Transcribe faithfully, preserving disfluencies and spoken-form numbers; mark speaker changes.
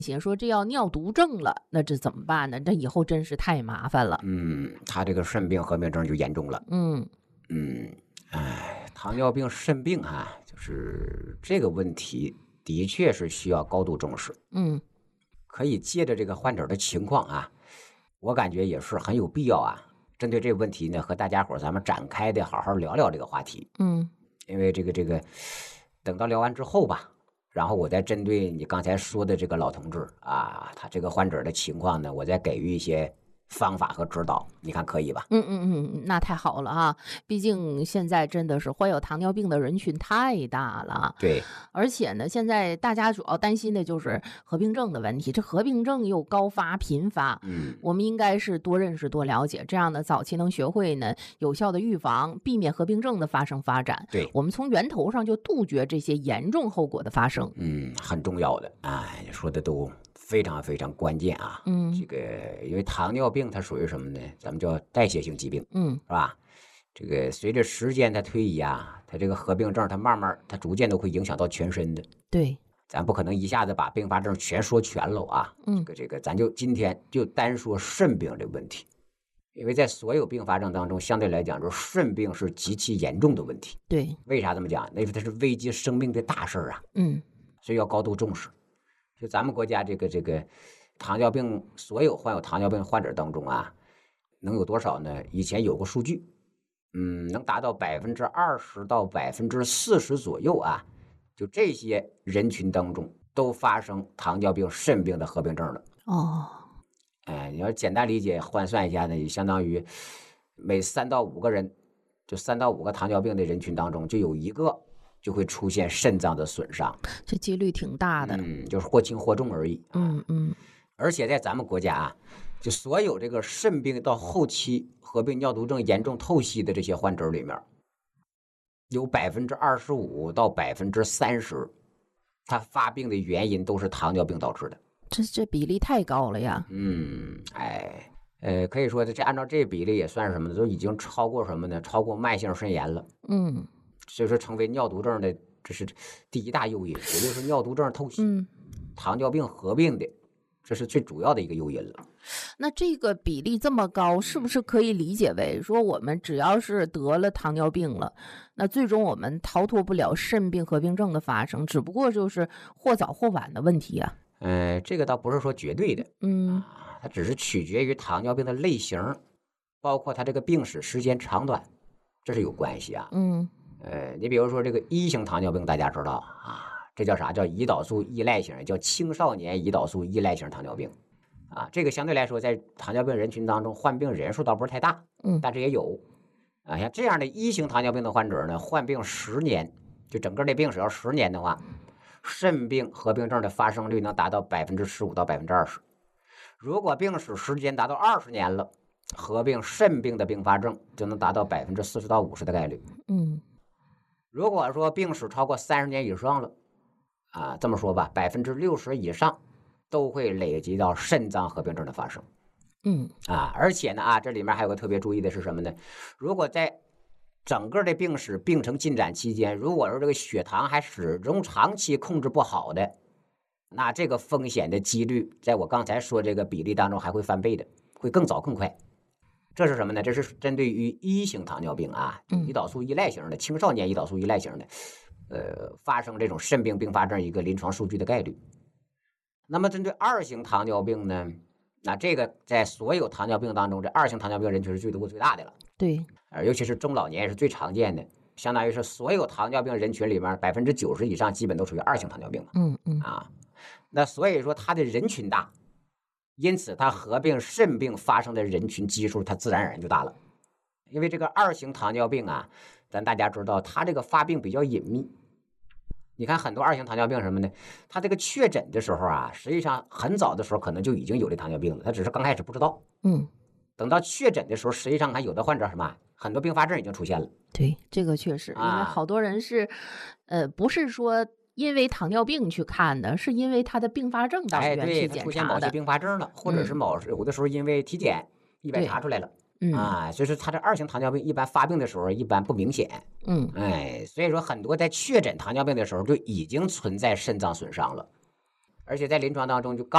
Speaker 1: 险说这要尿毒症了，那这怎么办呢？这以后真是太麻烦了。
Speaker 2: 嗯，他这个肾病合并症就严重了。
Speaker 1: 嗯
Speaker 2: 嗯，哎，糖尿病肾病啊，就是这个问题的确是需要高度重视。
Speaker 1: 嗯
Speaker 2: 可以借着这个患者的情况啊，我感觉也是很有必要啊，针对这个问题呢，和大家伙咱们展开的好好聊聊这个话题。
Speaker 1: 嗯
Speaker 2: 因为这个这个，等到聊完之后吧，然后我再针对你刚才说的这个老同志啊，他这个患者的情况呢，我再给予一些方法和指导，你看可以吧？
Speaker 1: 嗯嗯嗯，那太好了哈！毕竟现在真的是患有糖尿病的人群太大了，
Speaker 2: 对，
Speaker 1: 而且呢，现在大家主要担心的就是合并症的问题。这合并症又高发频发，
Speaker 2: 嗯，
Speaker 1: 我们应该是多认识、多了解，这样呢，早期能学会呢有效的预防，避免合并症的发生发展。
Speaker 2: 对，
Speaker 1: 我们从源头上就杜绝这些严重后果的发生。
Speaker 2: 嗯，很重要的，哎，说的都非常非常关键啊。
Speaker 1: 嗯
Speaker 2: 这个因为糖尿病它属于什么呢？咱们叫代谢性疾病，
Speaker 1: 嗯
Speaker 2: 是吧？这个随着时间的推移啊，它这个合并症它慢慢它逐渐都会影响到全身的。
Speaker 1: 对，
Speaker 2: 咱不可能一下子把并发症全说全了啊。
Speaker 1: 嗯
Speaker 2: 这个这个，咱就今天就单说肾病这个问题，因为在所有并发症当中，相对来讲，就肾病是极其严重的问题。
Speaker 1: 对，
Speaker 2: 为啥这么讲？因为它是危及生命的大事儿啊，
Speaker 1: 嗯
Speaker 2: 所以要高度重视。就咱们国家这个这个糖尿病，所有患有糖尿病患者当中啊，能有多少呢？以前有过数据，嗯，能达到百分之二十到百分之四十左右啊。就这些人群当中，都发生糖尿病肾病的合并症了。
Speaker 1: 哦，
Speaker 2: 哎，你要简单理解换算一下呢，也相当于每三到五个人，就三到五个糖尿病的人群当中，就有一个就会出现肾脏的损伤。
Speaker 1: 这几率挺大的。
Speaker 2: 嗯，就是或轻或重而已。
Speaker 1: 嗯嗯
Speaker 2: 而且在咱们国家啊，就所有这个肾病到后期合并尿毒症严重透析的这些患者里面，有百分之二十五到百分之三十，他发病的原因都是糖尿病导致的。
Speaker 1: 这这比例太高了呀。
Speaker 2: 嗯，哎，呃，可以说这按照这比例也算是什么呢？都已经超过什么呢？超过慢性肾炎了。
Speaker 1: 嗯
Speaker 2: 所以说，成为尿毒症的这是第一大诱因，也就是尿毒症透析、
Speaker 1: 嗯，
Speaker 2: 糖尿病合并的，这是最主要的一个诱因了。
Speaker 1: 那这个比例这么高，是不是可以理解为说，我们只要是得了糖尿病了，那最终我们逃脱不了肾病合并症的发生，只不过就是或早或晚的问题啊。
Speaker 2: 嗯、呃，这个倒不是说绝对的，
Speaker 1: 嗯
Speaker 2: 啊，它只是取决于糖尿病的类型，包括它这个病史时间长短，这是有关系啊。
Speaker 1: 嗯
Speaker 2: 呃，你比如说这个一型糖尿病，大家知道啊，这叫啥？叫胰岛素依赖型，叫青少年胰岛素依赖型糖尿病。啊，这个相对来说，在糖尿病人群当中，患病人数倒不是太大，
Speaker 1: 嗯
Speaker 2: 但是也有。啊，像这样的一型糖尿病的患者呢，患病十年，就整个的病史要十年的话，肾病合并症的发生率能达到百分之十五到百分之二十。如果病史时间达到二十年了，合并肾病的并发症就能达到百分之四十到五十的概率。
Speaker 1: 嗯
Speaker 2: 如果说病史超过三十年以上了，啊，这么说吧，百分之六十以上都会累积到肾脏合并症的发生。
Speaker 1: 嗯
Speaker 2: 啊，而且呢，啊，这里面还有个特别注意的是什么呢？如果在整个的病史病程进展期间，如果说这个血糖还始终长期控制不好的，那这个风险的几率，在我刚才说这个比例当中还会翻倍的，会更早更快。这是什么呢？这是针对于一型糖尿病啊，胰岛素依赖型的青少年胰岛素依赖型的，呃，发生这种肾病并发症一个临床数据的概率。那么针对二型糖尿病呢，那这个在所有糖尿病当中，这二型糖尿病人群是最多最大的了，
Speaker 1: 对，
Speaker 2: 呃，尤其是中老年是最常见的，相当于是所有糖尿病人群里面百分之九十以上基本都属于二型糖尿病嘛。
Speaker 1: 嗯嗯
Speaker 2: 啊，那所以说它的人群大，因此它合并肾病发生的人群基数它自然而然就大了。因为这个二型糖尿病啊，咱大家知道它这个发病比较隐秘。你看很多二型糖尿病什么呢？它这个确诊的时候啊，实际上很早的时候可能就已经有这糖尿病了，他只是刚开始不知道。
Speaker 1: 嗯，
Speaker 2: 等到确诊的时候，实际上还有的患者什么，很多并发症已经出现了。
Speaker 1: 对，这个确实，因为
Speaker 2: 啊
Speaker 1: 好多人是，呃，不是说因为糖尿病去看的，是因为他的并发症到医
Speaker 2: 哎，对，
Speaker 1: 院去
Speaker 2: 他
Speaker 1: 检查的。
Speaker 2: 出现某些并发症了，或者是
Speaker 1: 嗯
Speaker 2: 某有的时候因为体检意外
Speaker 1: 对
Speaker 2: 查出来了。
Speaker 1: 嗯
Speaker 2: 啊，所以说他这二型糖尿病一般发病的时候一般不明显，
Speaker 1: 嗯
Speaker 2: 哎，所以说很多在确诊糖尿病的时候就已经存在肾脏损伤了，而且在临床当中就刚